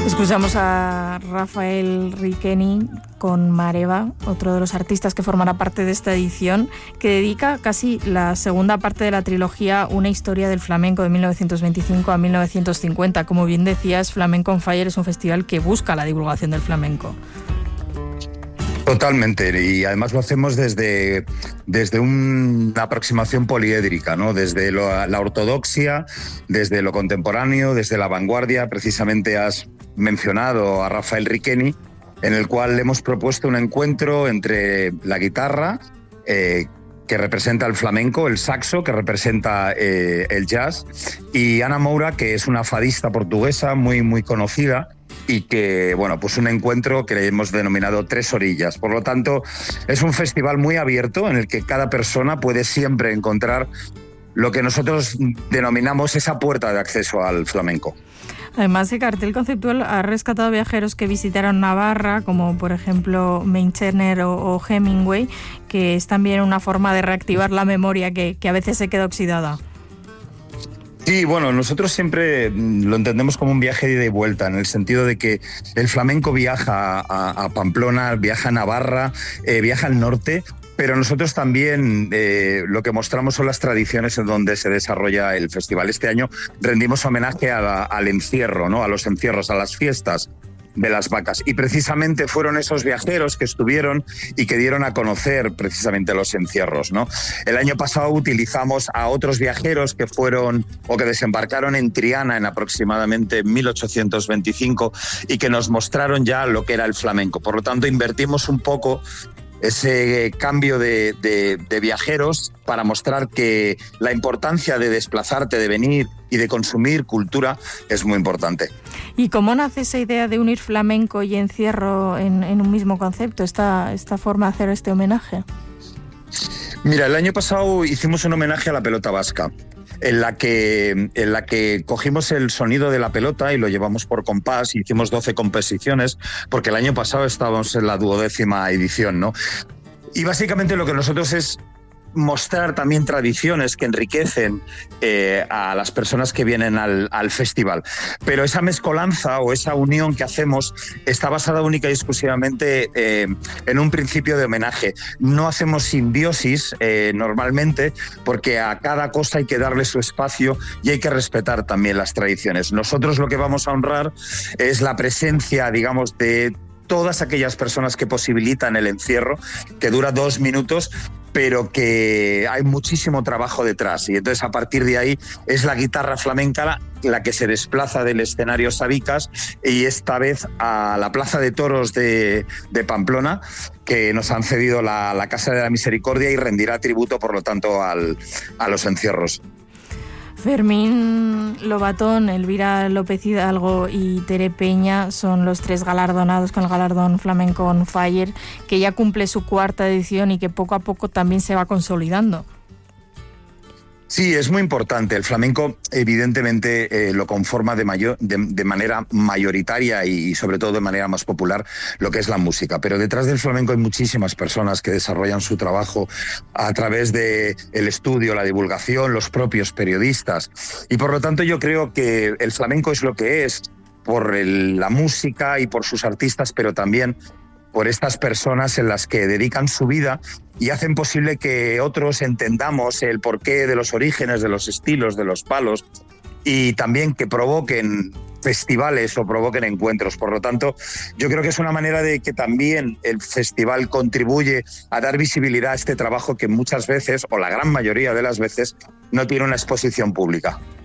Escuchamos a Rafael Riqueni con Mareva, otro de los artistas que formará parte de esta edición, que dedica casi la segunda parte de la trilogía Una historia del flamenco de 1925 a 1950. Como bien decías, Flamenco on Fire es un festival que busca la divulgación del flamenco. Totalmente, y además lo hacemos desde una aproximación poliédrica, ¿no? Desde la ortodoxia, desde lo contemporáneo, desde la vanguardia. Precisamente has mencionado a Rafael Riqueni, en el cual hemos propuesto un encuentro entre la guitarra, que representa el flamenco, el saxo, que representa el jazz, y Ana Moura, que es una fadista portuguesa muy, muy conocida, y que, bueno, pues un encuentro que hemos denominado Tres Orillas. Por lo tanto, es un festival muy abierto en el que cada persona puede siempre encontrar lo que nosotros denominamos esa puerta de acceso al flamenco. Además, el cartel conceptual ha rescatado viajeros que visitaron Navarra, como por ejemplo Meinscherner o Hemingway, que es también una forma de reactivar la memoria que a veces se queda oxidada. Sí, bueno, nosotros siempre lo entendemos como un viaje de ida y vuelta, en el sentido de que el flamenco viaja a Pamplona, viaja a Navarra, viaja al norte, pero nosotros también lo que mostramos son las tradiciones en donde se desarrolla el festival. Este año rendimos homenaje al encierro, ¿no? A los encierros, a las fiestas de las vacas, y precisamente fueron esos viajeros que estuvieron y que dieron a conocer precisamente los encierros, ¿no? El año pasado utilizamos a otros viajeros que fueron o que desembarcaron en Triana en aproximadamente 1825 y que nos mostraron ya lo que era el flamenco. Por lo tanto, invertimos un poco ese cambio de viajeros para mostrar que la importancia de desplazarte, de venir y de consumir cultura es muy importante. ¿Y cómo nace esa idea de unir flamenco y encierro en un mismo concepto, esta forma de hacer este homenaje? Mira, el año pasado hicimos un homenaje a la pelota vasca, en la que cogimos el sonido de la pelota y lo llevamos por compás, y hicimos 12 composiciones, porque el año pasado estábamos en la 12ª edición, ¿no? Y básicamente lo que nosotros es mostrar también tradiciones que enriquecen a las personas que vienen al festival. Pero esa mezcolanza o esa unión que hacemos está basada única y exclusivamente en un principio de homenaje. No hacemos simbiosis normalmente, porque a cada cosa hay que darle su espacio y hay que respetar también las tradiciones. Nosotros lo que vamos a honrar es la presencia, digamos, de todas aquellas personas que posibilitan el encierro, que dura 2 minutos, pero que hay muchísimo trabajo detrás. Y entonces, a partir de ahí, es la guitarra flamenca la que se desplaza del escenario Sabicas, y esta vez a la Plaza de Toros de Pamplona, que nos han cedido la Casa de la Misericordia, y rendirá tributo, por lo tanto, a los encierros. Fermín Lobatón, Elvira López Hidalgo y Tere Peña son los 3 galardonados con el galardón Flamenco on Fire, que ya cumple su 4ª edición y que poco a poco también se va consolidando. Sí, es muy importante. El flamenco, evidentemente, lo conforma de manera mayoritaria y sobre todo de manera más popular lo que es la música. Pero detrás del flamenco hay muchísimas personas que desarrollan su trabajo a través del estudio, la divulgación, los propios periodistas. Y por lo tanto yo creo que el flamenco es lo que es por la música y por sus artistas, pero también por estas personas en las que dedican su vida y hacen posible que otros entendamos el porqué de los orígenes, de los estilos, de los palos, y también que provoquen festivales o provoquen encuentros. Por lo tanto, yo creo que es una manera de que también el festival contribuye a dar visibilidad a este trabajo que muchas veces, o la gran mayoría de las veces, no tiene una exposición pública.